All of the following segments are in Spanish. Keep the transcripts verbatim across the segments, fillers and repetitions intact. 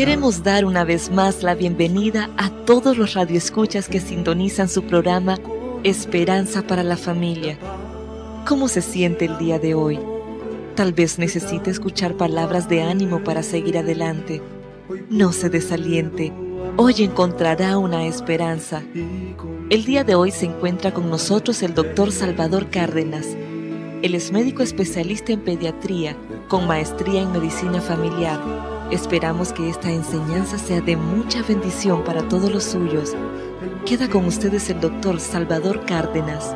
Queremos dar una vez más la bienvenida a todos los radioescuchas que sintonizan su programa Esperanza para la Familia. ¿Cómo se siente el día de hoy? Tal vez necesite escuchar palabras de ánimo para seguir adelante. No se desaliente. Hoy encontrará una esperanza. El día de hoy se encuentra con nosotros el doctor Salvador Cárdenas. Él es médico especialista en pediatría, con maestría en medicina familiar. Esperamos que esta enseñanza sea de mucha bendición para todos los suyos. Queda con ustedes el doctor Salvador Cárdenas.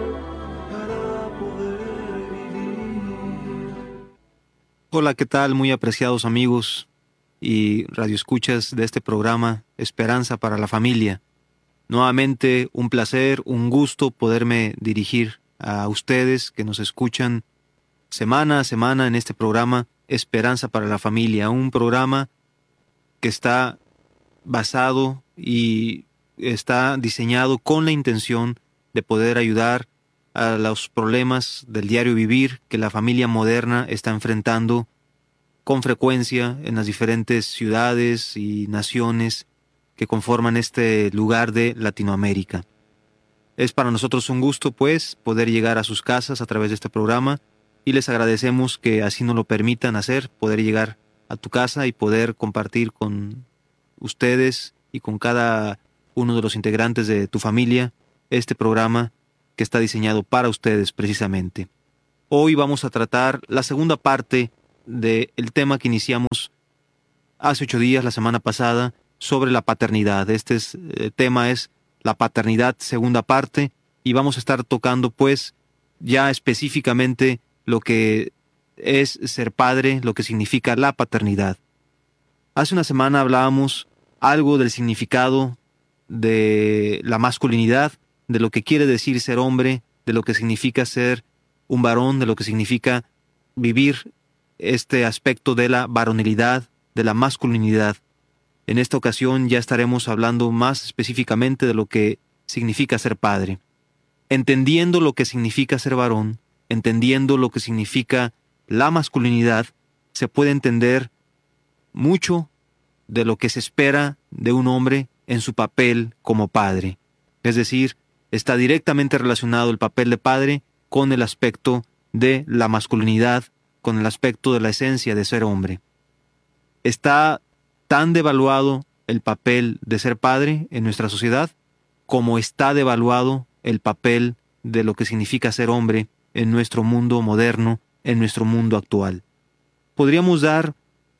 Hola, ¿qué tal? Muy apreciados amigos y radioescuchas de este programa Esperanza para la Familia. Nuevamente, un placer, un gusto poderme dirigir a ustedes que nos escuchan semana a semana en este programa Esperanza para la Familia, un programa que está basado y está diseñado con la intención de poder ayudar a los problemas del diario vivir que la familia moderna está enfrentando con frecuencia en las diferentes ciudades y naciones que conforman este lugar de Latinoamérica. Es para nosotros un gusto, pues, poder llegar a sus casas a través de este programa y les agradecemos que así nos lo permitan hacer, poder llegar a tu casa y poder compartir con ustedes y con cada uno de los integrantes de tu familia este programa que está diseñado para ustedes precisamente. Hoy vamos a tratar la segunda parte del tema que iniciamos hace ocho días, la semana pasada, sobre la paternidad. Este es, eh, tema es la paternidad, segunda parte, y vamos a estar tocando pues ya específicamente lo que es ser padre, lo que significa la paternidad. Hace una semana hablábamos algo del significado de la masculinidad, de lo que quiere decir ser hombre, de lo que significa ser un varón, de lo que significa vivir este aspecto de la varonilidad, de la masculinidad. En esta ocasión ya estaremos hablando más específicamente de lo que significa ser padre. Entendiendo lo que significa ser varón, entendiendo lo que significa la masculinidad, se puede entender mucho de lo que se espera de un hombre en su papel como padre. Es decir, está directamente relacionado el papel de padre con el aspecto de la masculinidad, con el aspecto de la esencia de ser hombre. Está tan devaluado el papel de ser padre en nuestra sociedad como está devaluado el papel de lo que significa ser hombre en nuestro mundo moderno, en nuestro mundo actual. Podríamos dar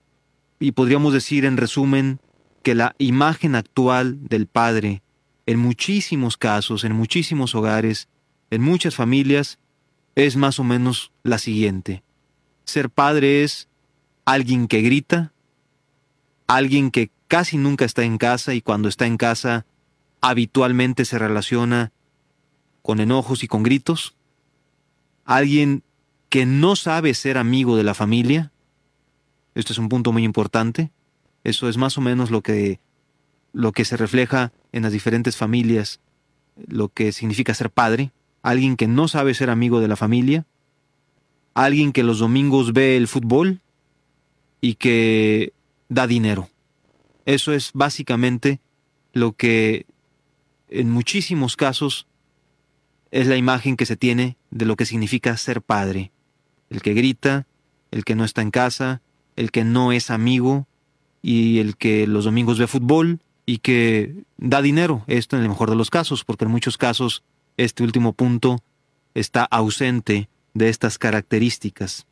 y podríamos decir en resumen que la imagen actual del padre en muchísimos casos, en muchísimos hogares, en muchas familias, es más o menos la siguiente. Ser padre es alguien que grita, alguien que casi nunca está en casa y cuando está en casa habitualmente se relaciona con enojos y con gritos, alguien que no sabe ser amigo de la familia. Esto es un punto muy importante. Eso es más o menos lo que, lo que se refleja en las diferentes familias, lo que significa ser padre. Alguien que no sabe ser amigo de la familia, alguien que los domingos ve el fútbol y que da dinero. Eso es básicamente lo que en muchísimos casos es la imagen que se tiene de lo que significa ser padre. El que grita, el que no está en casa, el que no es amigo y el que los domingos ve fútbol y que da dinero. Esto en el mejor de los casos, porque en muchos casos este último punto está ausente de estas características.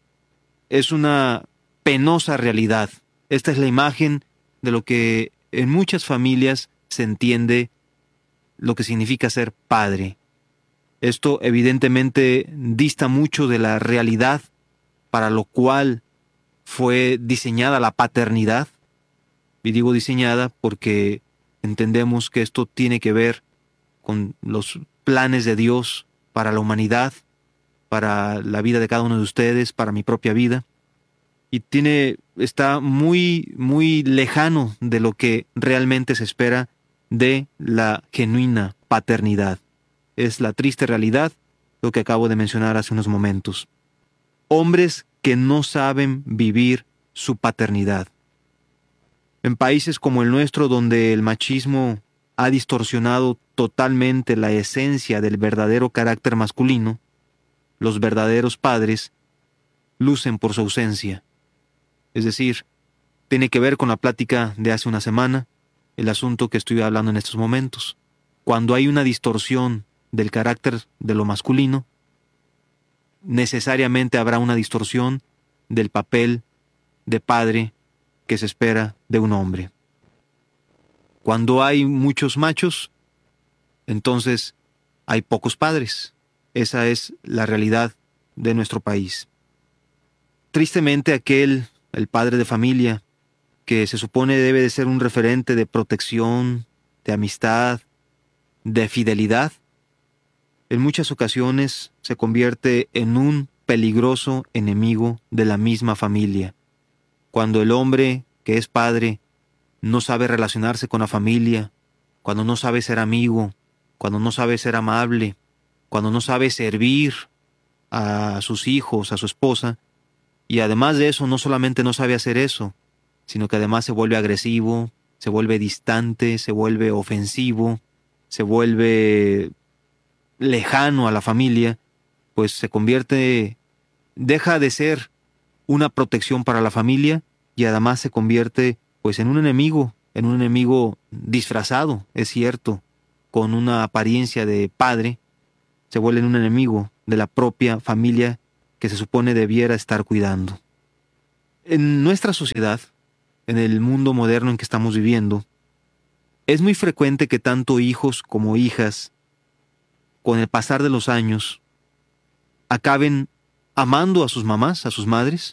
Es una penosa realidad. Esta es la imagen de lo que en muchas familias se entiende lo que significa ser padre. Esto evidentemente dista mucho de la realidad para lo cual fue diseñada la paternidad. Y digo diseñada porque entendemos que esto tiene que ver con los planes de Dios para la humanidad, para la vida de cada uno de ustedes, para mi propia vida. Y tiene, está muy, muy lejano de lo que realmente se espera de la genuina paternidad. Es la triste realidad, lo que acabo de mencionar hace unos momentos. Hombres que no saben vivir su paternidad. En países como el nuestro, donde el machismo ha distorsionado totalmente la esencia del verdadero carácter masculino, los verdaderos padres lucen por su ausencia. Es decir, tiene que ver con la plática de hace una semana, el asunto que estoy hablando en estos momentos. Cuando hay una distorsión del carácter de lo masculino, necesariamente habrá una distorsión del papel de padre que se espera de un hombre. Cuando hay muchos machos, entonces hay pocos padres. Esa es la realidad de nuestro país. Tristemente, aquel, el padre de familia, que se supone debe de ser un referente de protección, de amistad, de fidelidad, en muchas ocasiones se convierte en un peligroso enemigo de la misma familia. Cuando el hombre, que es padre, no sabe relacionarse con la familia, cuando no sabe ser amigo, cuando no sabe ser amable, cuando no sabe servir a sus hijos, a su esposa, y además de eso no solamente no sabe hacer eso, sino que además se vuelve agresivo, se vuelve distante, se vuelve ofensivo, se vuelve lejano a la familia, pues se convierte, deja de ser una protección para la familia y además se convierte pues en un enemigo, en un enemigo disfrazado, es cierto, con una apariencia de padre, se vuelve en un enemigo de la propia familia que se supone debiera estar cuidando. En nuestra sociedad, en el mundo moderno en que estamos viviendo, es muy frecuente que tanto hijos como hijas, con el pasar de los años, acaben amando a sus mamás, a sus madres,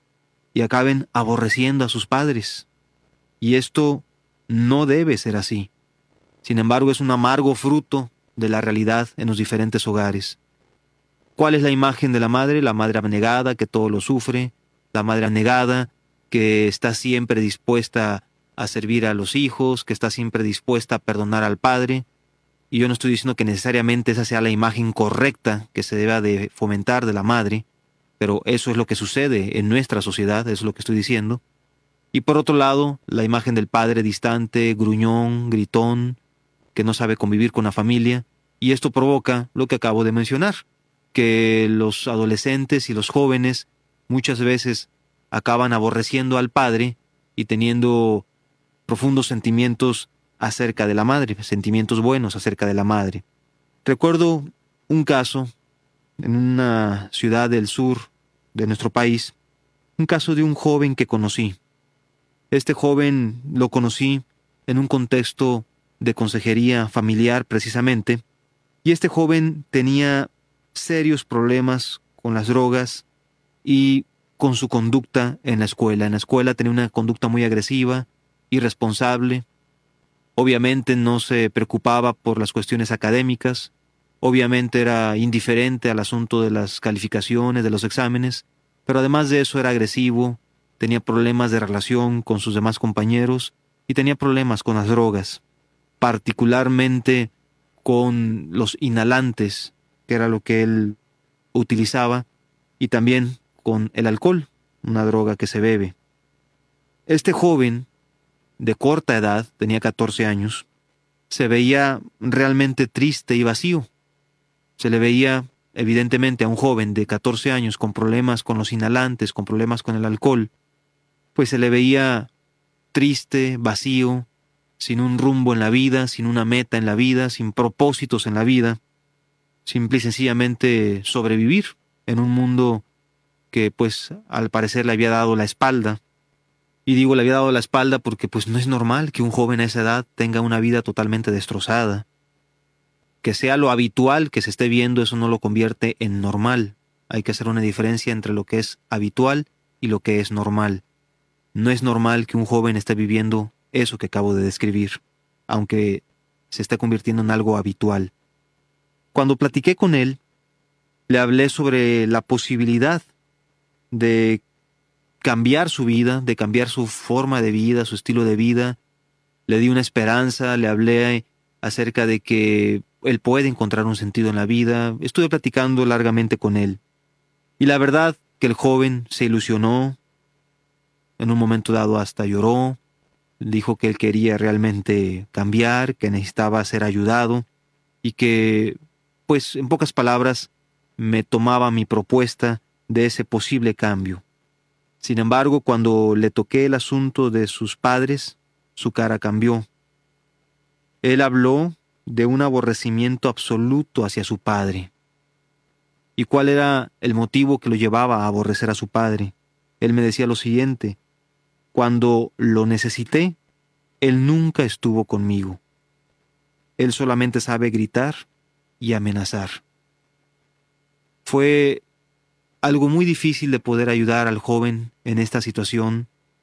y acaben aborreciendo a sus padres. Y esto no debe ser así. Sin embargo, es un amargo fruto de la realidad en los diferentes hogares. ¿Cuál es la imagen de la madre? La madre abnegada que todo lo sufre, la madre abnegada que está siempre dispuesta a servir a los hijos, que está siempre dispuesta a perdonar al padre. Y yo no estoy diciendo que necesariamente esa sea la imagen correcta que se deba de fomentar de la madre, pero eso es lo que sucede en nuestra sociedad, eso es lo que estoy diciendo. Y por otro lado, la imagen del padre distante, gruñón, gritón, que no sabe convivir con la familia, y esto provoca lo que acabo de mencionar, que los adolescentes y los jóvenes muchas veces acaban aborreciendo al padre y teniendo profundos sentimientos acerca de la madre, sentimientos buenos acerca de la madre. Recuerdo un caso en una ciudad del sur de nuestro país, un caso de un joven que conocí. Este joven lo conocí en un contexto de consejería familiar precisamente, y este joven tenía serios problemas con las drogas y con su conducta en la escuela. En la escuela tenía una conducta muy agresiva, irresponsable. Obviamente no se preocupaba por las cuestiones académicas, obviamente era indiferente al asunto de las calificaciones, de los exámenes, pero además de eso era agresivo, tenía problemas de relación con sus demás compañeros y tenía problemas con las drogas, particularmente con los inhalantes, que era lo que él utilizaba, y también con el alcohol, una droga que se bebe. Este joven, de corta edad, tenía catorce años, se veía realmente triste y vacío. Se le veía, evidentemente, a un joven de catorce años con problemas con los inhalantes, con problemas con el alcohol, pues se le veía triste, vacío, sin un rumbo en la vida, sin una meta en la vida, sin propósitos en la vida, simple y sencillamente sobrevivir en un mundo que, pues, al parecer le había dado la espalda. Y digo, le había dado la espalda porque pues no es normal que un joven a esa edad tenga una vida totalmente destrozada. Que sea lo habitual que se esté viendo, eso no lo convierte en normal. Hay que hacer una diferencia entre lo que es habitual y lo que es normal. No es normal que un joven esté viviendo eso que acabo de describir, aunque se esté convirtiendo en algo habitual. Cuando platiqué con él, le hablé sobre la posibilidad de cambiar su vida, de cambiar su forma de vida, su estilo de vida. Le di una esperanza, le hablé acerca de que él puede encontrar un sentido en la vida. Estuve platicando largamente con él. Y la verdad que el joven se ilusionó, en un momento dado hasta lloró, Dijo que él quería realmente cambiar, que necesitaba ser ayudado y que, pues, en pocas palabras, me tomaba mi propuesta de ese posible cambio. Sin embargo, cuando le toqué el asunto de sus padres, su cara cambió. Él habló de un aborrecimiento absoluto hacia su padre. ¿Y cuál era el motivo que lo llevaba a aborrecer a su padre? Él me decía lo siguiente: cuando lo necesité, él nunca estuvo conmigo. Él solamente sabe gritar y amenazar. Fue algo muy difícil de poder ayudar al joven en esta situación,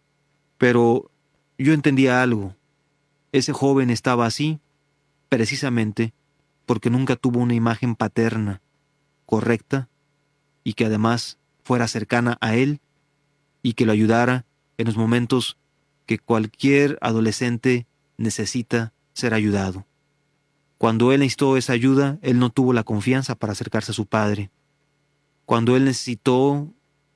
pero yo entendía algo. Ese joven estaba así precisamente porque nunca tuvo una imagen paterna correcta y que además fuera cercana a él y que lo ayudara en los momentos que cualquier adolescente necesita ser ayudado. Cuando él necesitó esa ayuda, él no tuvo la confianza para acercarse a su padre. Cuando él necesitó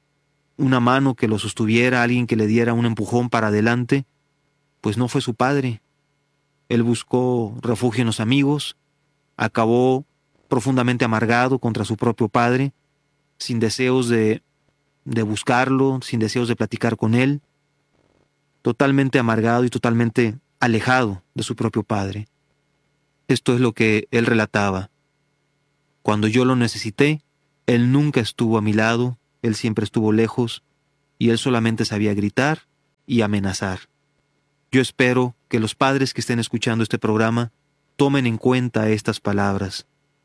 una mano que lo sostuviera, alguien que le diera un empujón para adelante, pues no fue su padre. Él buscó refugio en los amigos, acabó profundamente amargado contra su propio padre, sin deseos de, de buscarlo, sin deseos de platicar con él, totalmente amargado y totalmente alejado de su propio padre. Esto es lo que él relataba. Cuando yo lo necesité, él nunca estuvo a mi lado, él siempre estuvo lejos, y él solamente sabía gritar y amenazar. Yo espero que los padres que estén escuchando este programa tomen en cuenta estas palabras.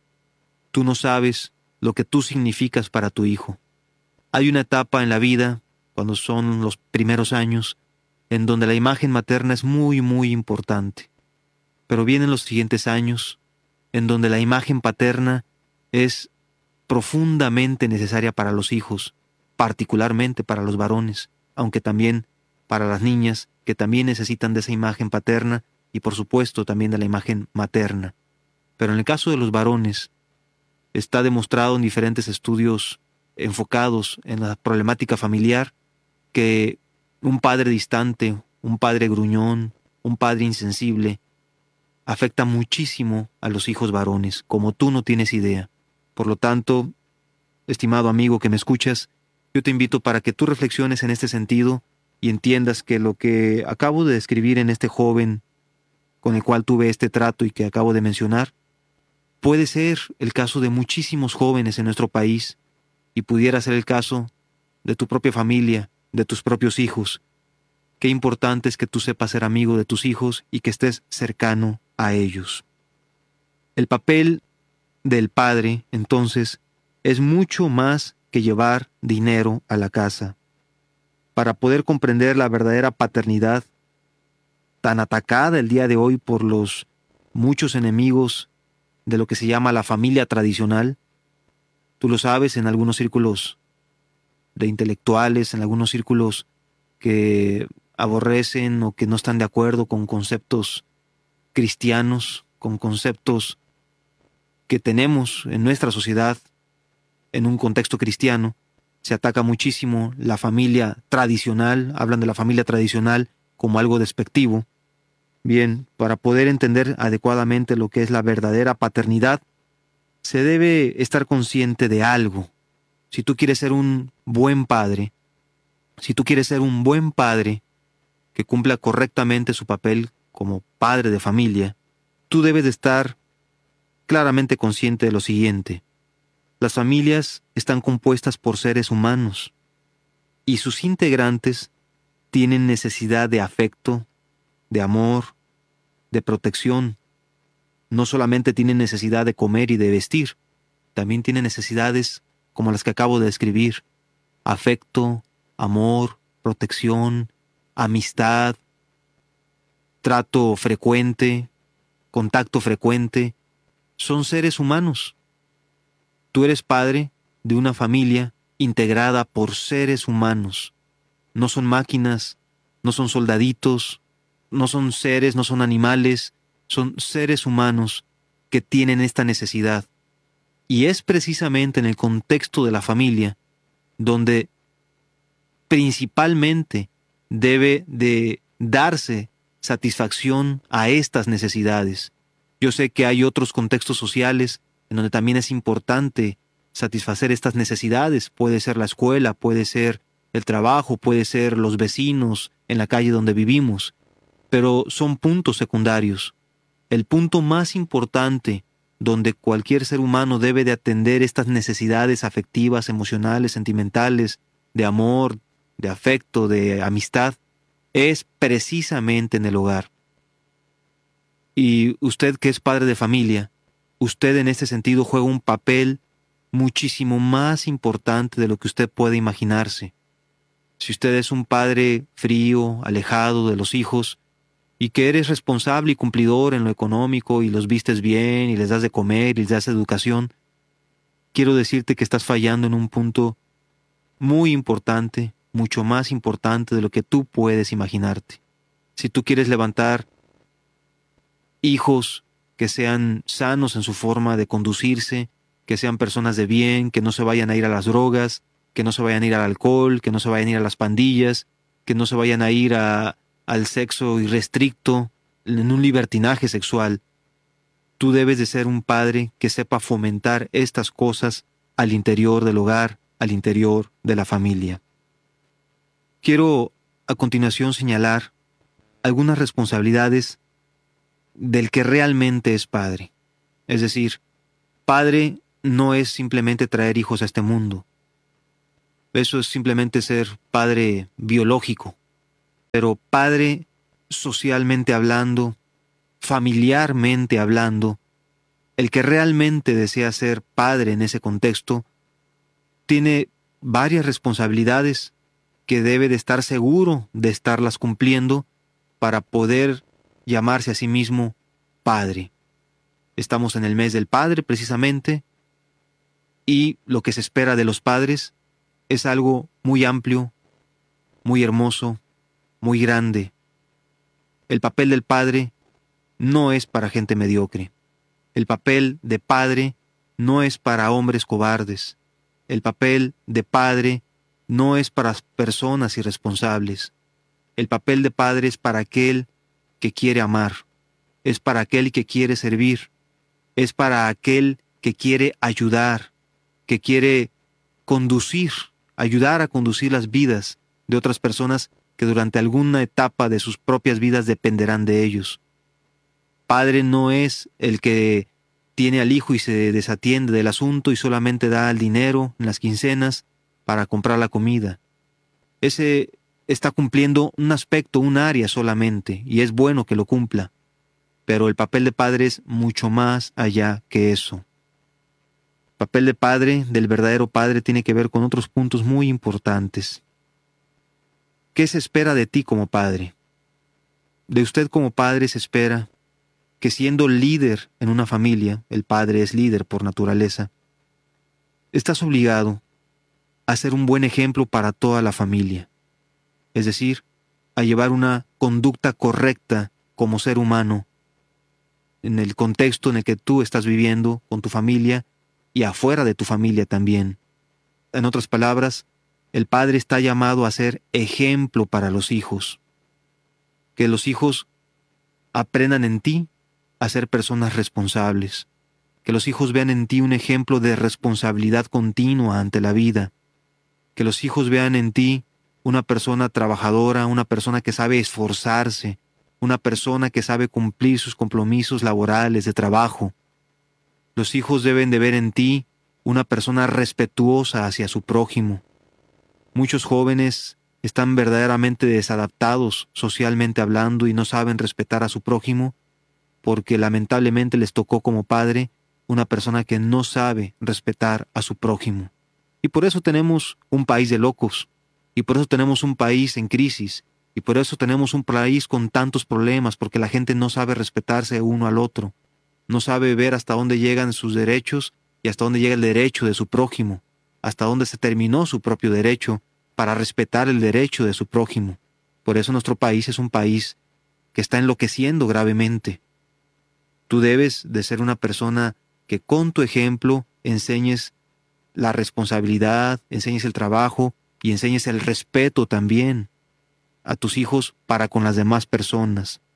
Tú no sabes lo que tú significas para tu hijo. Hay una etapa en la vida, cuando son los primeros años, en donde la imagen materna es muy, muy importante. Pero vienen los siguientes años, en donde la imagen paterna es profundamente necesaria para los hijos, particularmente para los varones, aunque también para las niñas, que también necesitan de esa imagen paterna y por supuesto también de la imagen materna. Pero en el caso de los varones, está demostrado en diferentes estudios enfocados en la problemática familiar que un padre distante, un padre gruñón, un padre insensible, afecta muchísimo a los hijos varones, como tú no tienes idea. Por lo tanto, estimado amigo que me escuchas, yo te invito para que tú reflexiones en este sentido y entiendas que lo que acabo de describir en este joven con el cual tuve este trato y que acabo de mencionar, puede ser el caso de muchísimos jóvenes en nuestro país y pudiera ser el caso de tu propia familia, de tus propios hijos. Qué importante es que tú sepas ser amigo de tus hijos y que estés cercano a ellos. El papel del padre, entonces, es mucho más que llevar dinero a la casa. Para poder comprender la verdadera paternidad, tan atacada el día de hoy por los muchos enemigos de lo que se llama la familia tradicional, tú lo sabes, en algunos círculos de intelectuales, en algunos círculos que aborrecen o que no están de acuerdo con conceptos cristianos, con conceptos que tenemos en nuestra sociedad, en un contexto cristiano, se ataca muchísimo la familia tradicional, hablan de la familia tradicional como algo despectivo. Bien, para poder entender adecuadamente lo que es la verdadera paternidad, se debe estar consciente de algo. Si tú quieres ser un buen padre, si tú quieres ser un buen padre que cumpla correctamente su papel como padre de familia, tú debes de estar claramente consciente de lo siguiente. Las familias están compuestas por seres humanos y sus integrantes tienen necesidad de afecto, de amor, de protección. No solamente tienen necesidad de comer y de vestir, también tienen necesidades como las que acabo de describir: afecto, amor, protección, amistad, trato frecuente, contacto frecuente. Son seres humanos. Tú eres padre de una familia integrada por seres humanos. No son máquinas, no son soldaditos, no son seres, no son animales, son seres humanos que tienen esta necesidad. Y es precisamente en el contexto de la familia donde principalmente debe de darse satisfacción a estas necesidades. Yo sé que hay otros contextos sociales en donde también es importante satisfacer estas necesidades. Puede ser la escuela, puede ser el trabajo, puede ser los vecinos en la calle donde vivimos, pero son puntos secundarios. El punto más importante donde cualquier ser humano debe de atender estas necesidades afectivas, emocionales, sentimentales, de amor, de afecto, de amistad, es precisamente en el hogar. Y usted que es padre de familia, usted en este sentido juega un papel muchísimo más importante de lo que usted puede imaginarse. Si usted es un padre frío, alejado de los hijos, y que eres responsable y cumplidor en lo económico y los vistes bien y les das de comer y les das educación, quiero decirte que estás fallando en un punto muy importante, mucho más importante de lo que tú puedes imaginarte. Si tú quieres levantar hijos que sean sanos en su forma de conducirse, que sean personas de bien, que no se vayan a ir a las drogas, que no se vayan a ir al alcohol, que no se vayan a ir a las pandillas, que no se vayan a ir a al sexo irrestricto, en un libertinaje sexual. Tú debes de ser un padre que sepa fomentar estas cosas al interior del hogar, al interior de la familia. Quiero a continuación señalar algunas responsabilidades del que realmente es padre. Es decir, padre no es simplemente traer hijos a este mundo. Eso es simplemente ser padre biológico. Pero padre socialmente hablando, familiarmente hablando, el que realmente desea ser padre en ese contexto, tiene varias responsabilidades que debe de estar seguro de estarlas cumpliendo para poder llamarse a sí mismo padre. Estamos en el mes del padre precisamente, y lo que se espera de los padres es algo muy amplio, muy hermoso, muy grande. El papel del padre no es para gente mediocre. El papel de padre no es para hombres cobardes. El papel de padre no es para personas irresponsables. El papel de padre es para aquel que quiere amar. Es para aquel que quiere servir. Es para aquel que quiere ayudar, que quiere conducir, ayudar a conducir las vidas de otras personas que durante alguna etapa de sus propias vidas dependerán de ellos. Padre no es el que tiene al hijo y se desatiende del asunto y solamente da el dinero en las quincenas para comprar la comida. Ese está cumpliendo un aspecto, un área solamente, y es bueno que lo cumpla. Pero el papel de padre es mucho más allá que eso. El papel de padre, del verdadero padre, tiene que ver con otros puntos muy importantes. ¿Qué se espera de ti como padre? De usted como padre se espera que, siendo líder en una familia, el padre es líder por naturaleza, estás obligado a ser un buen ejemplo para toda la familia. Es decir, a llevar una conducta correcta como ser humano en el contexto en el que tú estás viviendo con tu familia y afuera de tu familia también. En otras palabras, el padre está llamado a ser ejemplo para los hijos. Que los hijos aprendan en ti a ser personas responsables. Que los hijos vean en ti un ejemplo de responsabilidad continua ante la vida. Que los hijos vean en ti una persona trabajadora, una persona que sabe esforzarse, una persona que sabe cumplir sus compromisos laborales de trabajo. Los hijos deben de ver en ti una persona respetuosa hacia su prójimo. Muchos jóvenes están verdaderamente desadaptados socialmente hablando y no saben respetar a su prójimo porque lamentablemente les tocó como padre una persona que no sabe respetar a su prójimo. Y por eso tenemos un país de locos, y por eso tenemos un país en crisis, y por eso tenemos un país con tantos problemas, porque la gente no sabe respetarse uno al otro, no sabe ver hasta dónde llegan sus derechos y hasta dónde llega el derecho de su prójimo, hasta dónde se terminó su propio derecho para respetar el derecho de su prójimo. Por eso nuestro país es un país que está enloqueciendo gravemente. Tú debes de ser una persona que con tu ejemplo enseñes la responsabilidad, enseñes el trabajo y enseñes el respeto también a tus hijos para con las demás personas.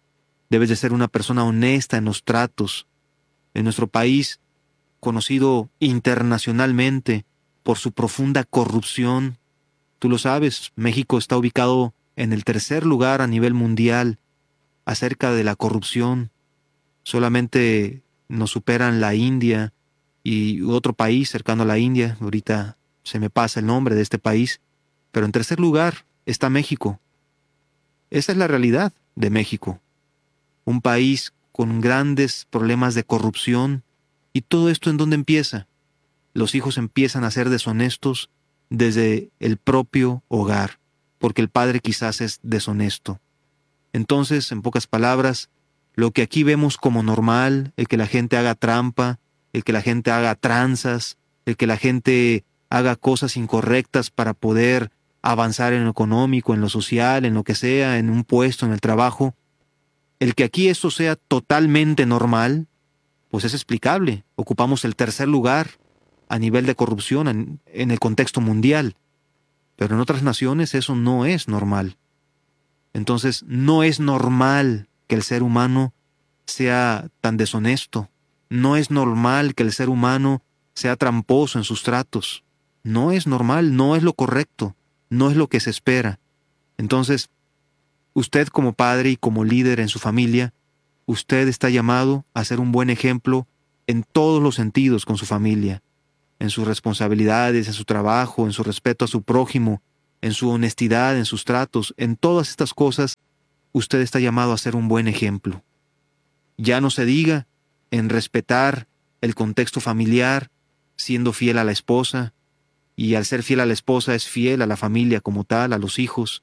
Debes de ser una persona honesta en los tratos. En nuestro país, conocido internacionalmente por su profunda corrupción, tú lo sabes, México está ubicado en el tercer lugar a nivel mundial acerca de la corrupción. Solamente nos superan la India y otro país cercano a la India. Ahorita se me pasa el nombre de este país, pero en tercer lugar está México. Esa es la realidad de México. Un país con grandes problemas de corrupción. ¿Y todo esto en dónde empieza? Los hijos empiezan a ser deshonestos desde el propio hogar, porque el padre quizás es deshonesto. Entonces, en pocas palabras, lo que aquí vemos como normal, el que la gente haga trampa, el que la gente haga tranzas, el que la gente haga cosas incorrectas para poder avanzar en lo económico, en lo social, en lo que sea, en un puesto, en el trabajo, el que aquí eso sea totalmente normal, pues es explicable. Ocupamos el tercer lugar a nivel de corrupción en, en el contexto mundial, pero en otras naciones eso no es normal. Entonces, no es normal que el ser humano sea tan deshonesto. No es normal que el ser humano sea tramposo en sus tratos. No es normal, no es lo correcto, no es lo que se espera. Entonces, usted como padre y como líder en su familia, usted está llamado a ser un buen ejemplo en todos los sentidos con su familia, en sus responsabilidades, en su trabajo, en su respeto a su prójimo, en su honestidad, en sus tratos, en todas estas cosas, usted está llamado a ser un buen ejemplo. Ya no se diga en respetar el contexto familiar, siendo fiel a la esposa, y al ser fiel a la esposa es fiel a la familia como tal, a los hijos.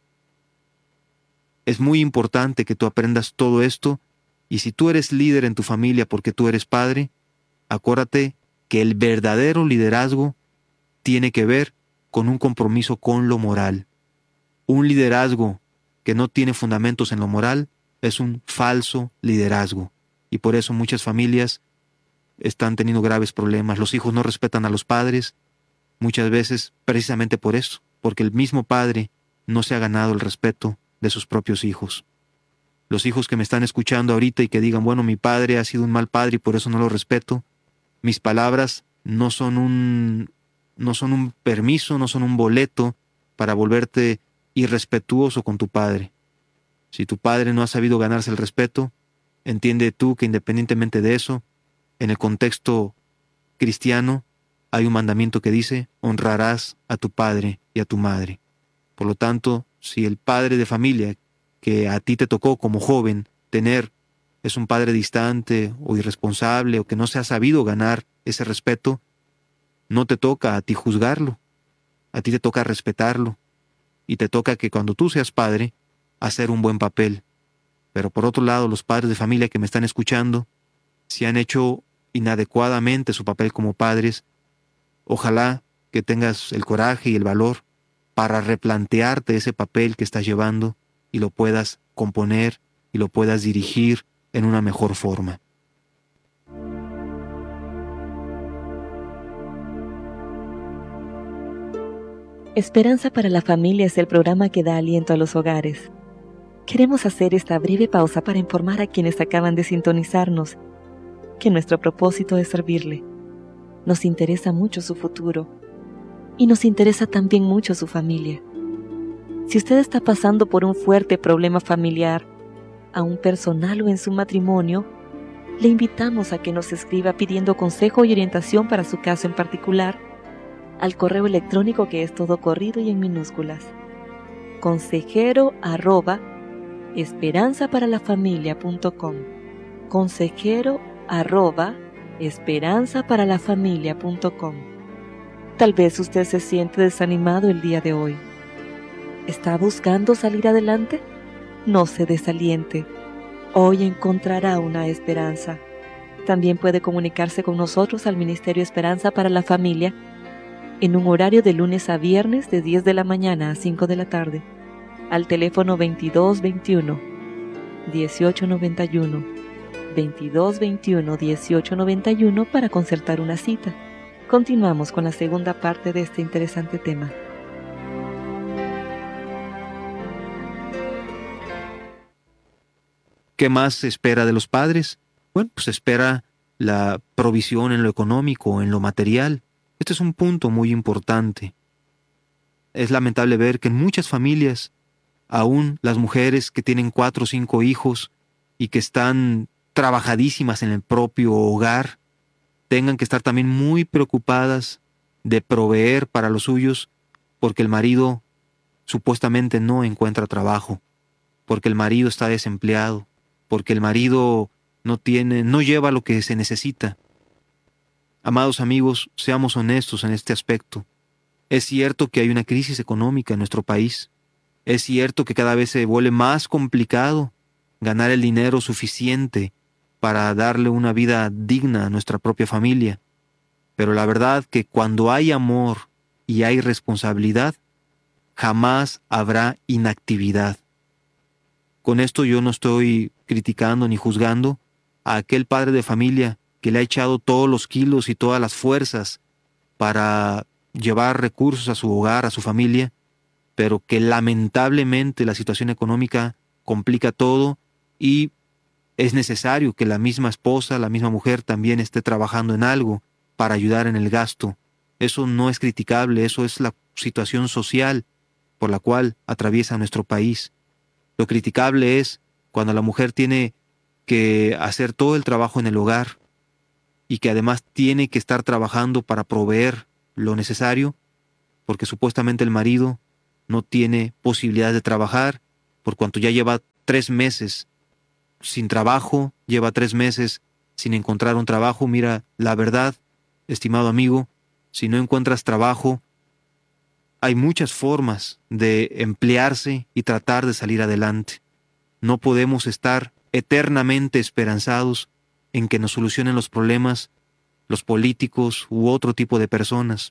Es muy importante que tú aprendas todo esto, y si tú eres líder en tu familia porque tú eres padre, acuérdate que el verdadero liderazgo tiene que ver con un compromiso con lo moral. Un liderazgo que no tiene fundamentos en lo moral es un falso liderazgo. Y por eso muchas familias están teniendo graves problemas. Los hijos no respetan a los padres, muchas veces precisamente por eso, porque el mismo padre no se ha ganado el respeto de sus propios hijos. Los hijos que me están escuchando ahorita y que digan, bueno, mi padre ha sido un mal padre y por eso no lo respeto, mis palabras no son un, no son un permiso, no son un boleto para volverte irrespetuoso con tu padre. Si tu padre no ha sabido ganarse el respeto, entiende tú que independientemente de eso, en el contexto cristiano hay un mandamiento que dice, honrarás a tu padre y a tu madre. Por lo tanto, si el padre de familia que a ti te tocó como joven tener es un padre distante o irresponsable o que no se ha sabido ganar ese respeto, no te toca a ti juzgarlo, a ti te toca respetarlo y te toca que cuando tú seas padre, hacer un buen papel. Pero por otro lado, los padres de familia que me están escuchando, si han hecho inadecuadamente su papel como padres, ojalá que tengas el coraje y el valor para replantearte ese papel que estás llevando y lo puedas componer y lo puedas dirigir en una mejor forma. Esperanza para la Familia es el programa que da aliento a los hogares. Queremos hacer esta breve pausa para informar a quienes acaban de sintonizarnos que nuestro propósito es servirle. Nos interesa mucho su futuro y nos interesa también mucho su familia. Si usted está pasando por un fuerte problema familiar, aún personal o en su matrimonio, le invitamos a que nos escriba pidiendo consejo y orientación para su caso en particular al correo electrónico que es todo corrido y en minúsculas. consejero arroba esperanza para la familia punto com consejero arroba esperanza para la familia punto com. Tal vez usted se siente desanimado el día de hoy. ¿Está buscando salir adelante? No se desaliente. Hoy encontrará una esperanza. También puede comunicarse con nosotros al Ministerio Esperanza para la Familia en un horario de lunes a viernes de diez de la mañana a cinco de la tarde, al teléfono veintidós veintiuno, dieciocho noventa y uno, veintidós veintiuno, dieciocho noventa y uno para concertar una cita. Continuamos con la segunda parte de este interesante tema. ¿Qué más se espera de los padres? Bueno, pues se espera la provisión en lo económico, en lo material. Este es un punto muy importante. Es lamentable ver que en muchas familias, aún las mujeres que tienen cuatro o cinco hijos y que están trabajadísimas en el propio hogar, tengan que estar también muy preocupadas de proveer para los suyos porque el marido supuestamente no encuentra trabajo, porque el marido está desempleado, porque el marido no tiene, no lleva lo que se necesita. Amados amigos, seamos honestos en este aspecto. Es cierto que hay una crisis económica en nuestro país. Es cierto que cada vez se vuelve más complicado ganar el dinero suficiente para darle una vida digna a nuestra propia familia. Pero la verdad que cuando hay amor y hay responsabilidad, jamás habrá inactividad. Con esto yo no estoy criticando ni juzgando a aquel padre de familia que le ha echado todos los kilos y todas las fuerzas para llevar recursos a su hogar, a su familia, pero que lamentablemente la situación económica complica todo y es necesario que la misma esposa, la misma mujer también esté trabajando en algo para ayudar en el gasto. Eso no es criticable, eso es la situación social por la cual atraviesa nuestro país. Lo criticable es cuando la mujer tiene que hacer todo el trabajo en el hogar y que además tiene que estar trabajando para proveer lo necesario, porque supuestamente el marido no tiene posibilidad de trabajar, por cuanto ya lleva tres meses sin trabajo, lleva tres meses sin encontrar un trabajo. Mira, la verdad, estimado amigo, si no encuentras trabajo, hay muchas formas de emplearse y tratar de salir adelante. No podemos estar eternamente esperanzados en que nos solucionen los problemas los políticos u otro tipo de personas.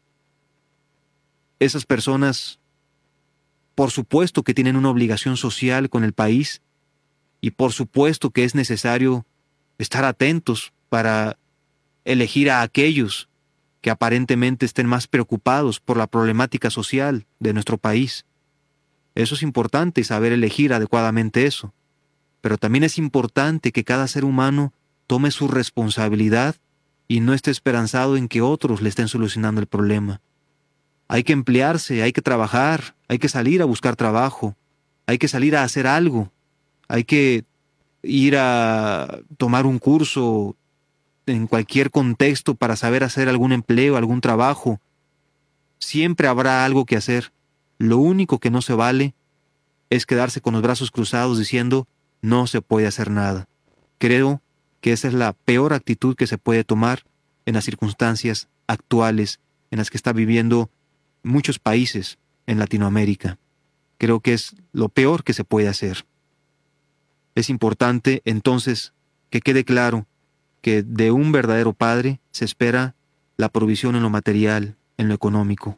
Esas personas, por supuesto que tienen una obligación social con el país y por supuesto que es necesario estar atentos para elegir a aquellos que aparentemente estén más preocupados por la problemática social de nuestro país. Eso es importante, saber elegir adecuadamente eso. Pero también es importante que cada ser humano tome su responsabilidad y no esté esperanzado en que otros le estén solucionando el problema. Hay que emplearse, hay que trabajar, hay que salir a buscar trabajo, hay que salir a hacer algo, hay que ir a tomar un curso en cualquier contexto para saber hacer algún empleo, algún trabajo. Siempre habrá algo que hacer. Lo único que no se vale es quedarse con los brazos cruzados diciendo no se puede hacer nada. Creo que esa es la peor actitud que se puede tomar en las circunstancias actuales en las que está viviendo muchos países en Latinoamérica. Creo que es lo peor que se puede hacer. Es importante, entonces, que quede claro que de un verdadero padre se espera la provisión en lo material, en lo económico.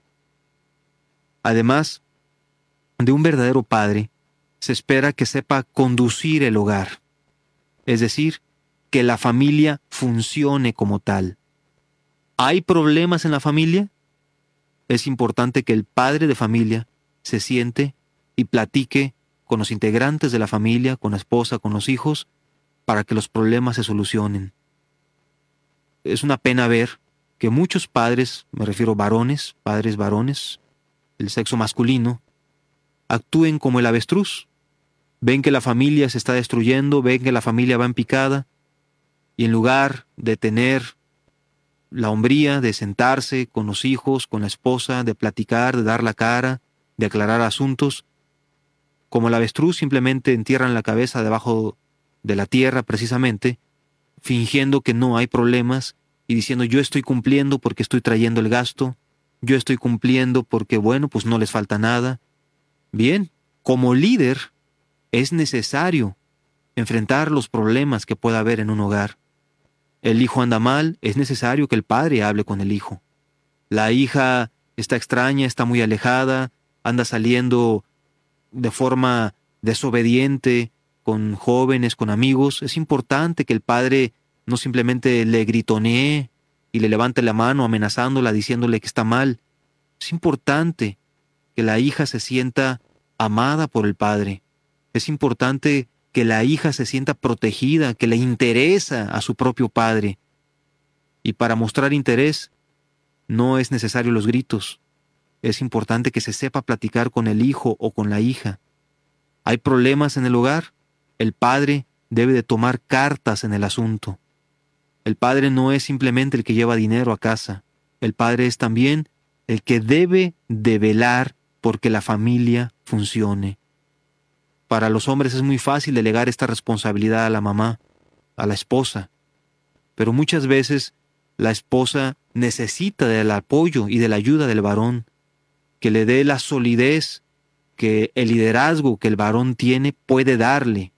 Además, de un verdadero padre se espera que sepa conducir el hogar, es decir, que la familia funcione como tal. ¿Hay problemas en la familia? Es importante que el padre de familia se siente y platique con los integrantes de la familia, con la esposa, con los hijos, para que los problemas se solucionen. Es una pena ver que muchos padres, me refiero varones, padres varones, el sexo masculino, actúen como el avestruz. Ven que la familia se está destruyendo, ven que la familia va en picada, y en lugar de tener la hombría de sentarse con los hijos, con la esposa, de platicar, de dar la cara, de aclarar asuntos, como el avestruz simplemente entierran la cabeza debajo de la tierra precisamente, fingiendo que no hay problemas y diciendo yo estoy cumpliendo porque estoy trayendo el gasto, yo estoy cumpliendo porque bueno, pues no les falta nada. Bien, como líder es necesario enfrentar los problemas que pueda haber en un hogar. El hijo anda mal, es necesario que el padre hable con el hijo. La hija está extraña, está muy alejada, anda saliendo de forma desobediente con jóvenes, con amigos. Es importante que el padre no simplemente le gritonee y le levante la mano amenazándola, diciéndole que está mal. Es importante que la hija se sienta amada por el padre. Es importante que la hija se sienta protegida, que le interesa a su propio padre. Y para mostrar interés, no es necesario los gritos. Es importante que se sepa platicar con el hijo o con la hija. ¿Hay problemas en el hogar? El padre debe de tomar cartas en el asunto. El padre no es simplemente el que lleva dinero a casa. El padre es también el que debe de velar porque la familia funcione. Para los hombres es muy fácil delegar esta responsabilidad a la mamá, a la esposa. Pero muchas veces la esposa necesita del apoyo y de la ayuda del varón, que le dé la solidez que el liderazgo que el varón tiene puede darle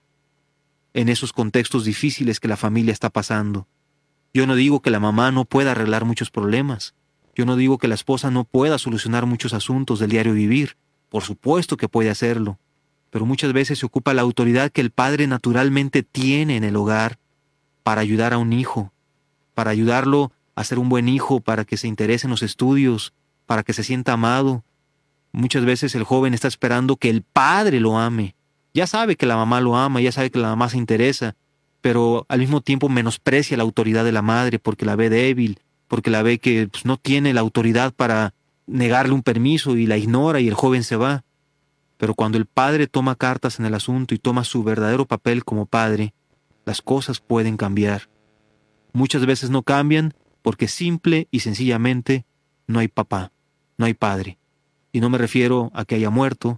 en esos contextos difíciles que la familia está pasando. Yo no digo que la mamá no pueda arreglar muchos problemas. Yo no digo que la esposa no pueda solucionar muchos asuntos del diario vivir. Por supuesto que puede hacerlo. Pero muchas veces se ocupa la autoridad que el padre naturalmente tiene en el hogar para ayudar a un hijo, para ayudarlo a ser un buen hijo, para que se interese en los estudios, para que se sienta amado. Muchas veces el joven está esperando que el padre lo ame. Ya sabe que la mamá lo ama, ya sabe que la mamá se interesa, pero al mismo tiempo menosprecia la autoridad de la madre porque la ve débil, porque la ve que pues, no tiene la autoridad para negarle un permiso y la ignora y el joven se va. Pero cuando el padre toma cartas en el asunto y toma su verdadero papel como padre, las cosas pueden cambiar. Muchas veces no cambian porque simple y sencillamente no hay papá, no hay padre. Y no me refiero a que haya muerto,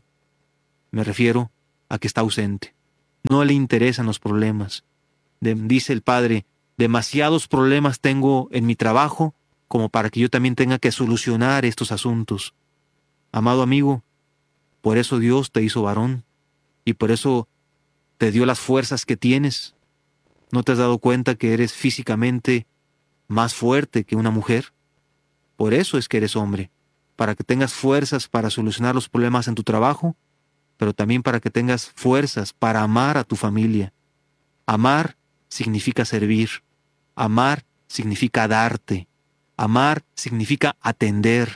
me refiero a que está ausente. No le interesan los problemas. De, dice el padre, demasiados problemas tengo en mi trabajo como para que yo también tenga que solucionar estos asuntos. Amado amigo, por eso Dios te hizo varón y por eso te dio las fuerzas que tienes. ¿No te has dado cuenta que eres físicamente más fuerte que una mujer? Por eso es que eres hombre, para que tengas fuerzas para solucionar los problemas en tu trabajo, pero también para que tengas fuerzas para amar a tu familia. Amar significa servir. Amar significa darte. Amar significa atender.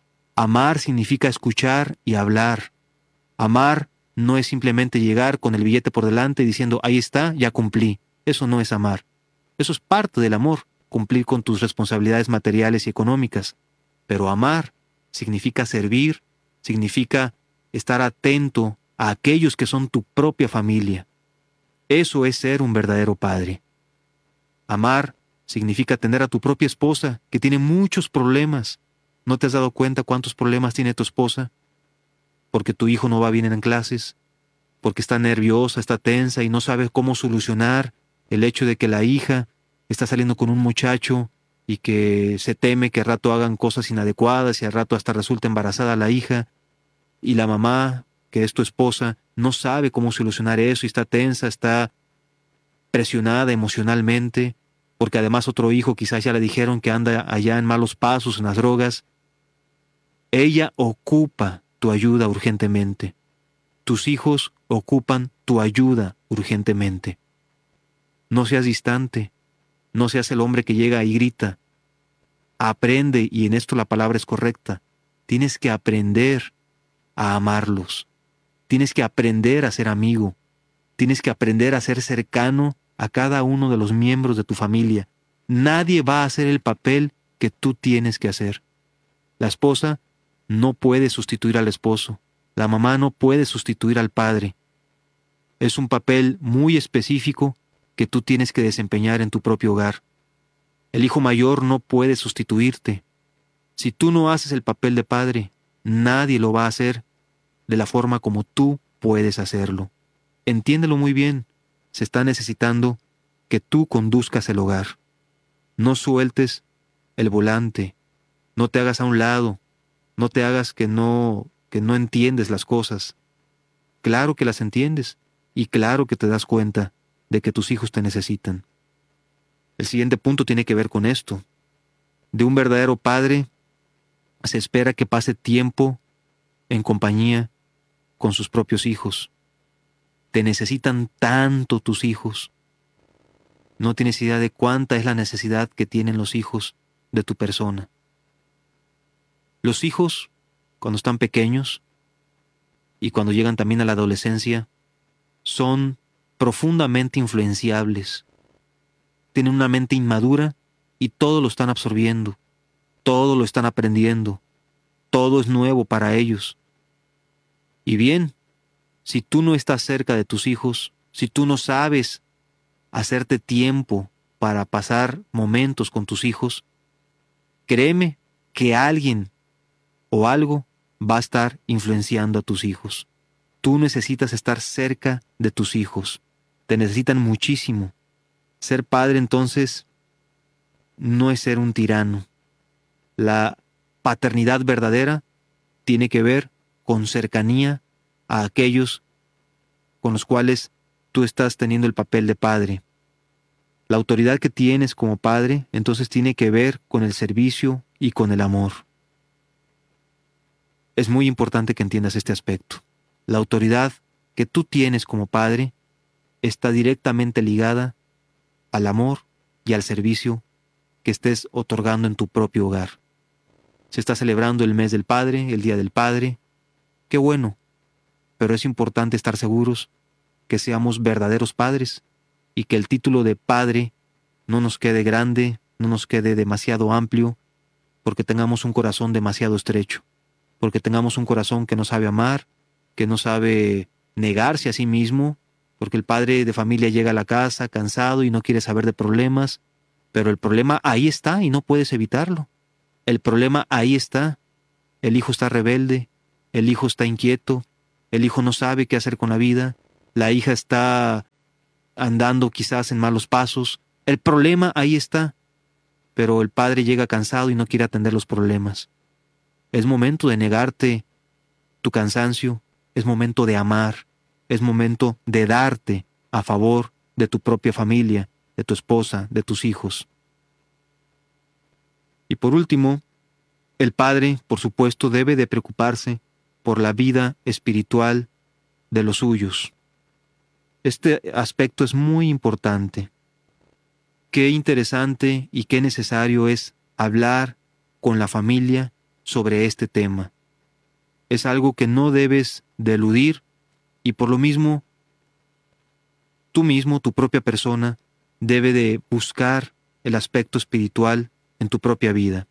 Amar significa escuchar y hablar. Amar no es simplemente llegar con el billete por delante diciendo, ahí está, ya cumplí. Eso no es amar. Eso es parte del amor, cumplir con tus responsabilidades materiales y económicas. Pero amar significa servir, significa estar atento a aquellos que son tu propia familia. Eso es ser un verdadero padre. Amar significa atender a tu propia esposa, que tiene muchos problemas. ¿No te has dado cuenta cuántos problemas tiene tu esposa? Porque tu hijo no va bien en clases, porque está nerviosa, está tensa y no sabe cómo solucionar el hecho de que la hija está saliendo con un muchacho y que se teme que al rato hagan cosas inadecuadas y al rato hasta resulta embarazada la hija, y la mamá, que es tu esposa, no sabe cómo solucionar eso y está tensa, está presionada emocionalmente, porque además otro hijo quizás ya le dijeron que anda allá en malos pasos, en las drogas. Ella ocupa tu ayuda urgentemente. Tus hijos ocupan tu ayuda urgentemente. No seas distante, no seas el hombre que llega y grita. Aprende, y en esto la palabra es correcta, tienes que aprender a amarlos. Tienes que aprender a ser amigo. Tienes que aprender a ser cercano a cada uno de los miembros de tu familia. Nadie va a hacer el papel que tú tienes que hacer. La esposa no puede sustituir al esposo. La mamá no puede sustituir al padre. Es un papel muy específico que tú tienes que desempeñar en tu propio hogar. El hijo mayor no puede sustituirte. Si tú no haces el papel de padre, nadie lo va a hacer de la forma como tú puedes hacerlo. Entiéndelo muy bien. Se está necesitando que tú conduzcas el hogar. No sueltes el volante. No te hagas a un lado. No te hagas que no, que no entiendes las cosas. Claro que las entiendes y claro que te das cuenta de que tus hijos te necesitan. El siguiente punto tiene que ver con esto. De un verdadero padre se espera que pase tiempo en compañía con sus propios hijos. Te necesitan tanto tus hijos. No tienes idea de cuánta es la necesidad que tienen los hijos de tu persona. Los hijos, cuando están pequeños y cuando llegan también a la adolescencia, son profundamente influenciables. Tienen una mente inmadura y todo lo están absorbiendo, todo lo están aprendiendo, todo es nuevo para ellos. Y bien, si tú no estás cerca de tus hijos, si tú no sabes hacerte tiempo para pasar momentos con tus hijos, créeme que alguien o algo va a estar influenciando a tus hijos. Tú necesitas estar cerca de tus hijos. Te necesitan muchísimo. Ser padre, entonces, no es ser un tirano. La paternidad verdadera tiene que ver con cercanía a aquellos con los cuales tú estás teniendo el papel de padre. La autoridad que tienes como padre, entonces, tiene que ver con el servicio y con el amor. Es muy importante que entiendas este aspecto. La autoridad que tú tienes como padre está directamente ligada al amor y al servicio que estés otorgando en tu propio hogar. Se está celebrando el mes del Padre, el Día del Padre. Qué bueno, pero es importante estar seguros que seamos verdaderos padres y que el título de padre no nos quede grande, no nos quede demasiado amplio, porque tengamos un corazón demasiado estrecho, porque tengamos un corazón que no sabe amar, que no sabe negarse a sí mismo, porque el padre de familia llega a la casa cansado y no quiere saber de problemas, pero el problema ahí está y no puedes evitarlo. El problema ahí está. El hijo está rebelde, el hijo está inquieto, el hijo no sabe qué hacer con la vida, la hija está andando quizás en malos pasos. El problema ahí está, pero el padre llega cansado y no quiere atender los problemas. Es momento de negarte tu cansancio, es momento de amar, es momento de darte a favor de tu propia familia, de tu esposa, de tus hijos. Y por último, el padre, por supuesto, debe de preocuparse por la vida espiritual de los suyos. Este aspecto es muy importante. Qué interesante y qué necesario es hablar con la familia sobre este tema. Es algo que no debes de eludir y por lo mismo, tú mismo, tu propia persona, debe de buscar el aspecto espiritual en tu propia vida.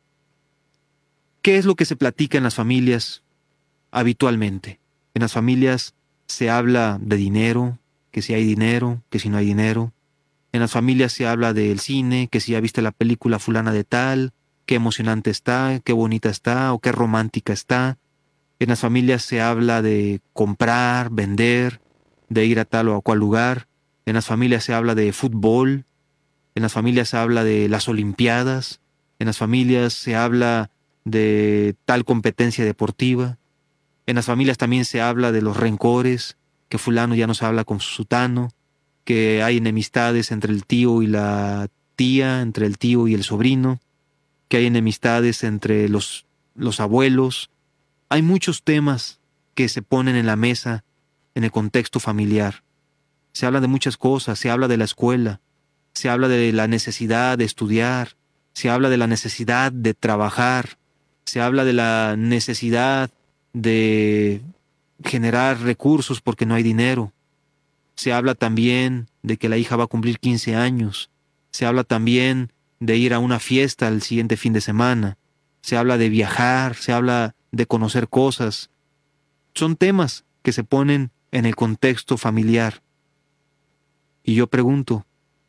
¿Qué es lo que se platica en las familias habitualmente? En las familias se habla de dinero, que si hay dinero, que si no hay dinero. En las familias se habla del cine, que si ya viste la película fulana de tal, qué emocionante está, qué bonita está o qué romántica está. En las familias se habla de comprar, vender, de ir a tal o a cual lugar. En las familias se habla de fútbol. En las familias se habla de las olimpiadas. En las familias se habla de tal competencia deportiva. En las familias también se habla de los rencores, que fulano ya no se habla con sutano, que hay enemistades entre el tío y la tía, entre el tío y el sobrino, que hay enemistades entre los, los abuelos. Hay muchos temas que se ponen en la mesa en el contexto familiar. Se habla de muchas cosas, se habla de la escuela, se habla de la necesidad de estudiar, se habla de la necesidad de trabajar, se habla de la necesidad de generar recursos porque no hay dinero. Se habla también de que la hija va a cumplir quince años. Se habla también de ir a una fiesta el siguiente fin de semana. Se habla de viajar, se habla de conocer cosas. Son temas que se ponen en el contexto familiar. Y yo pregunto,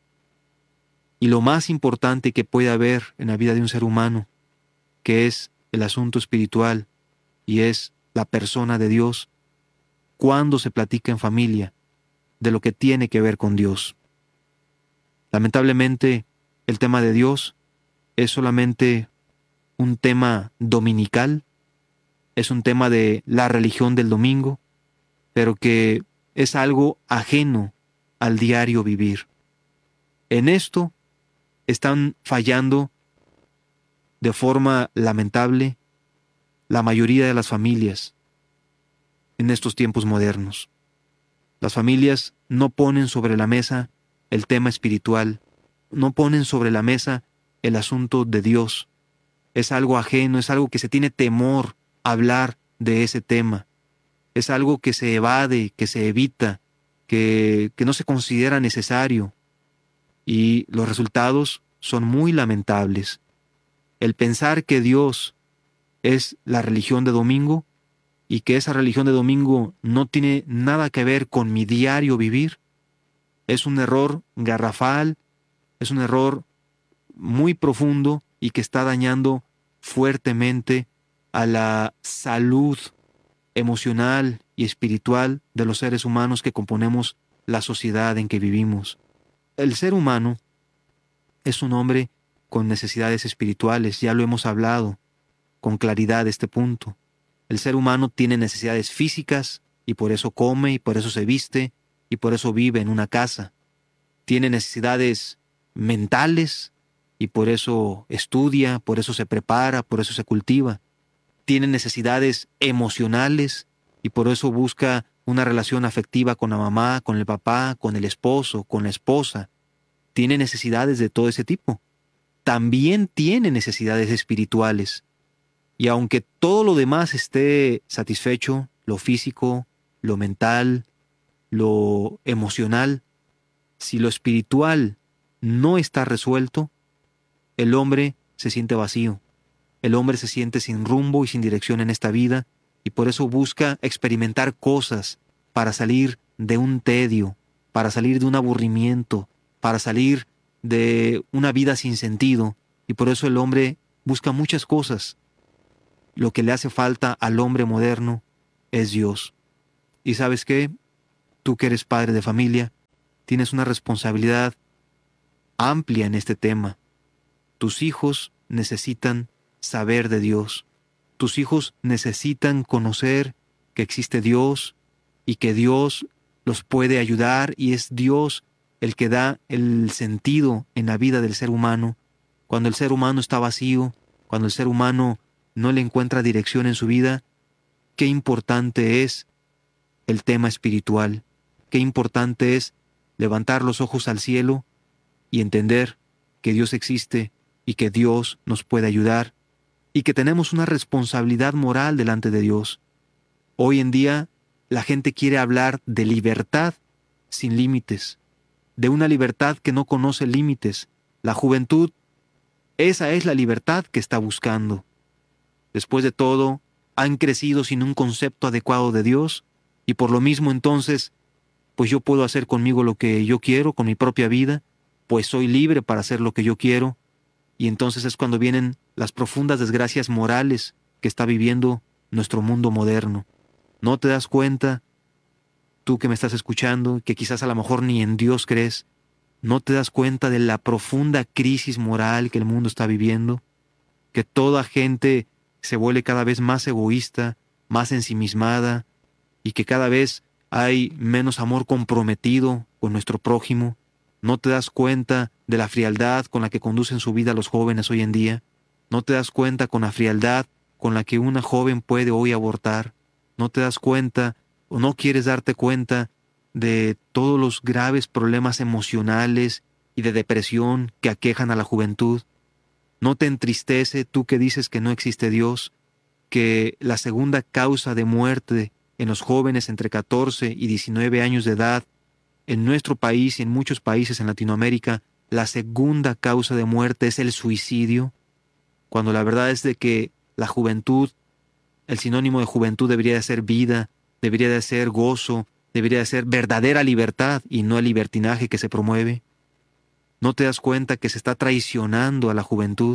¿y lo más importante que puede haber en la vida de un ser humano, que es el asunto espiritual y es la persona de Dios, cuándo se platica en familia de lo que tiene que ver con Dios? Lamentablemente, el tema de Dios es solamente un tema dominical, es un tema de la religión del domingo, pero que es algo ajeno al diario vivir. En esto están fallando de forma lamentable la mayoría de las familias en estos tiempos modernos. Las familias no ponen sobre la mesa el tema espiritual, no ponen sobre la mesa el asunto de Dios. Es algo ajeno, es algo que se tiene temor a hablar de ese tema. Es algo que se evade, que se evita, que, que no se considera necesario, y los resultados son muy lamentables. El pensar que Dios es la religión de domingo y que esa religión de domingo no tiene nada que ver con mi diario vivir, es un error garrafal, es un error muy profundo y que está dañando fuertemente a la salud emocional y espiritual de los seres humanos que componemos la sociedad en que vivimos. El ser humano es un hombre con necesidades espirituales, ya lo hemos hablado con claridad este punto. El ser humano tiene necesidades físicas y por eso come y por eso se viste y por eso vive en una casa. Tiene necesidades mentales y por eso estudia, por eso se prepara, por eso se cultiva. Tiene necesidades emocionales y por eso busca una relación afectiva con la mamá, con el papá, con el esposo, con la esposa. Tiene necesidades de todo ese tipo. También tiene necesidades espirituales. Y aunque todo lo demás esté satisfecho, lo físico, lo mental, lo emocional, si lo espiritual no está resuelto, el hombre se siente vacío. El hombre se siente sin rumbo y sin dirección en esta vida y por eso busca experimentar cosas para salir de un tedio, para salir de un aburrimiento, para salir de una vida sin sentido, y por eso el hombre busca muchas cosas. Lo que le hace falta al hombre moderno es Dios. ¿Y sabes qué? Tú que eres padre de familia, tienes una responsabilidad amplia en este tema. Tus hijos necesitan saber de Dios. Tus hijos necesitan conocer que existe Dios y que Dios los puede ayudar y es Dios el que da el sentido en la vida del ser humano. Cuando el ser humano está vacío, cuando el ser humano no le encuentra dirección en su vida, qué importante es el tema espiritual, qué importante es levantar los ojos al cielo y entender que Dios existe y que Dios nos puede ayudar y que tenemos una responsabilidad moral delante de Dios. Hoy en día la gente quiere hablar de libertad sin límites, de una libertad que no conoce límites. La juventud, esa es la libertad que está buscando. Después de todo, han crecido sin un concepto adecuado de Dios y por lo mismo entonces, pues yo puedo hacer conmigo lo que yo quiero, con mi propia vida, pues soy libre para hacer lo que yo quiero, y entonces es cuando vienen las profundas desgracias morales que está viviendo nuestro mundo moderno. ¿No te das cuenta, tú que me estás escuchando, que quizás a lo mejor ni en Dios crees, no te das cuenta de la profunda crisis moral que el mundo está viviendo? Que toda gente se vuelve cada vez más egoísta, más ensimismada, y que cada vez hay menos amor comprometido con nuestro prójimo. ¿No te das cuenta de la frialdad con la que conducen su vida los jóvenes hoy en día? ¿No te das cuenta con la frialdad con la que una joven puede hoy abortar? ¿No te das cuenta o no quieres darte cuenta de todos los graves problemas emocionales y de depresión que aquejan a la juventud? ¿No te entristece, tú que dices que no existe Dios, que la segunda causa de muerte en los jóvenes entre catorce y diecinueve años de edad, en nuestro país y en muchos países en Latinoamérica, la segunda causa de muerte es el suicidio? Cuando la verdad es de que la juventud, el sinónimo de juventud debería de ser vida, debería de ser gozo, debería de ser verdadera libertad y no el libertinaje que se promueve. ¿No te das cuenta que se está traicionando a la juventud?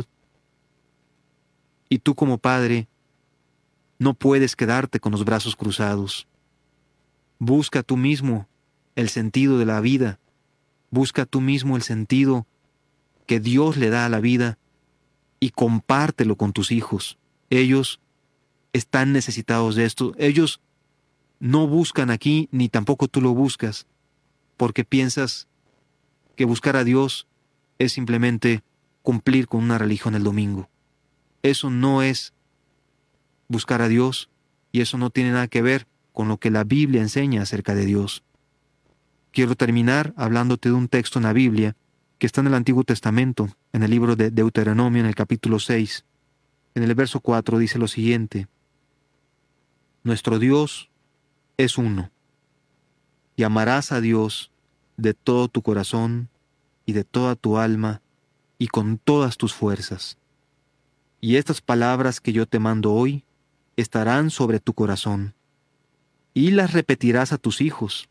Y tú como padre, no puedes quedarte con los brazos cruzados. Busca tú mismo el sentido de la vida. Busca tú mismo el sentido que Dios le da a la vida y compártelo con tus hijos. Ellos están necesitados de esto. Ellos no buscan aquí, ni tampoco tú lo buscas, porque piensas que buscar a Dios es simplemente cumplir con una religión el domingo. Eso no es buscar a Dios y eso no tiene nada que ver con lo que la Biblia enseña acerca de Dios. Quiero terminar hablándote de un texto en la Biblia que está en el Antiguo Testamento, en el libro de Deuteronomio, en el capítulo seis. En el verso cuatro dice lo siguiente: Nuestro Dios es uno. y amarás a Dios de todo tu corazón y de toda tu alma y con todas tus fuerzas. Y estas palabras que yo te mando hoy estarán sobre tu corazón, y las repetirás a tus hijos,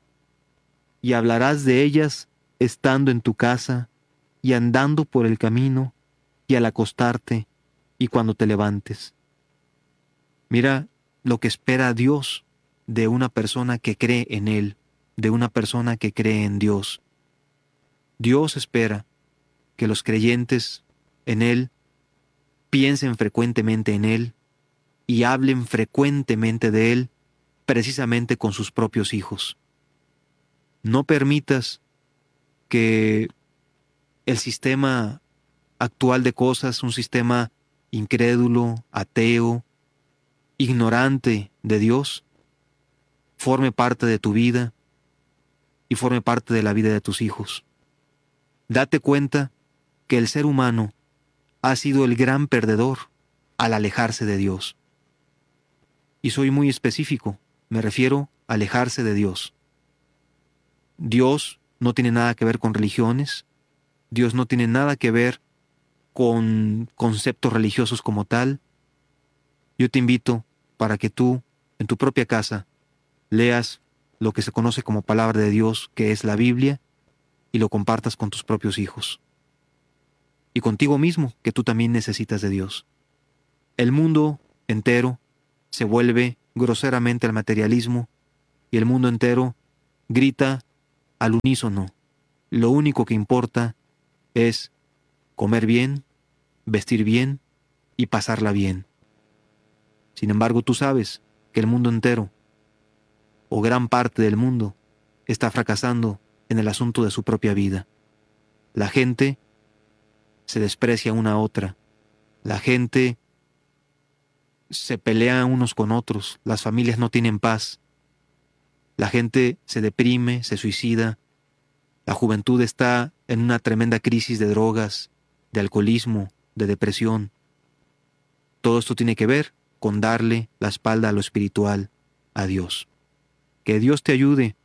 y hablarás de ellas estando en tu casa, y andando por el camino, y al acostarte, y cuando te levantes. Mira lo que espera Dios de una persona que cree en Él, de una persona que cree en Dios. Dios espera que los creyentes en Él piensen frecuentemente en Él y hablen frecuentemente de Él, precisamente con sus propios hijos. No permitas que el sistema actual de cosas, un sistema incrédulo, ateo, ignorante de Dios, forme parte de tu vida y forme parte de la vida de tus hijos. Date cuenta que el ser humano ha sido el gran perdedor al alejarse de Dios. Y soy muy específico, me refiero a alejarse de Dios. Dios no tiene nada que ver con religiones, Dios no tiene nada que ver con conceptos religiosos como tal. Yo te invito para que tú, en tu propia casa, leas lo que se conoce como palabra de Dios, que es la Biblia, y lo compartas con tus propios hijos. Y contigo mismo, que tú también necesitas de Dios. El mundo entero se vuelve groseramente al materialismo, y el mundo entero grita al unísono. Lo único que importa es comer bien, vestir bien y pasarla bien. Sin embargo, tú sabes que el mundo entero, o gran parte del mundo, está fracasando en el asunto de su propia vida. La gente se desprecia una a otra. La gente se pelea unos con otros. Las familias no tienen paz. La gente se deprime, se suicida. La juventud está en una tremenda crisis de drogas, de alcoholismo, de depresión. Todo esto tiene que ver con darle la espalda a lo espiritual, a Dios. Que Dios te ayude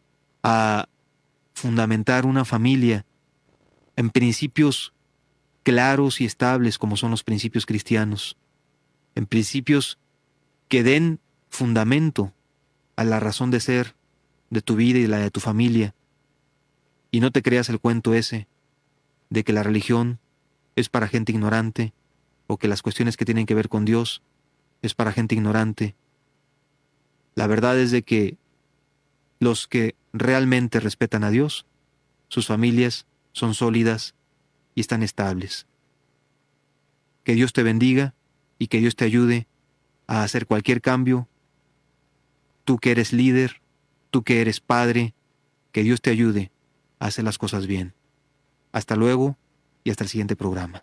a fundamentar una familia en principios claros y estables como son los principios cristianos, en principios que den fundamento a la razón de ser de tu vida y la de tu familia, y no te creas el cuento ese de que la religión es para gente ignorante o que las cuestiones que tienen que ver con Dios es para gente ignorante. La verdad es de que los que realmente respetan a Dios, sus familias son sólidas y están estables. Que Dios te bendiga y que Dios te ayude a hacer cualquier cambio. Tú que eres líder, tú que eres padre, que Dios te ayude a hacer las cosas bien. Hasta luego y hasta el siguiente programa.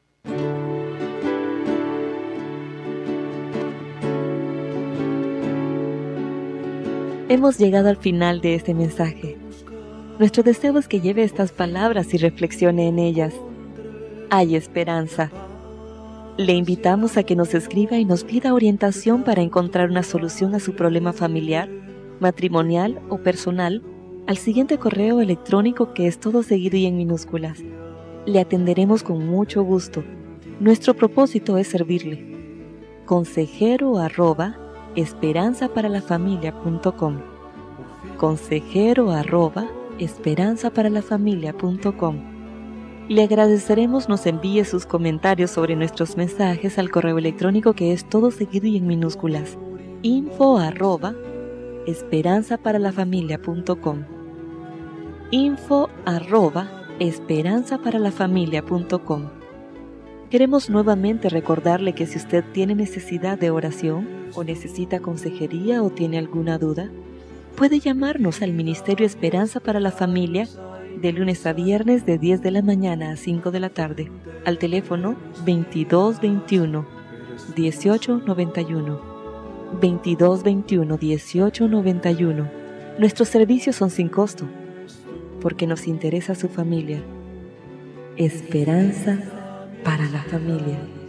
Hemos llegado al final de este mensaje. Nuestro deseo es que lleve estas palabras y reflexione en ellas. Hay esperanza. Le invitamos a que nos escriba y nos pida orientación para encontrar una solución a su problema familiar, matrimonial o personal al siguiente correo electrónico, que es todo seguido y en minúsculas. Le atenderemos con mucho gusto. Nuestro propósito es servirle. Consejero arroba esperanza para la familia punto com. Consejero arroba esperanza para la familia punto com. Le agradeceremos nos envíe sus comentarios sobre nuestros mensajes al correo electrónico, que es todo seguido y en minúsculas, info arroba esperanza para la familia punto com. info arroba esperanza para la familia punto com. Queremos nuevamente recordarle que si usted tiene necesidad de oración o necesita consejería o tiene alguna duda, puede llamarnos al Ministerio Esperanza para la Familia de lunes a viernes de diez de la mañana a cinco de la tarde al teléfono veintidós veintiuno dieciocho noventa y uno. veintidós veintiuno dieciocho noventa y uno. Nuestros servicios son sin costo, porque nos interesa su familia. Esperanza para la familia.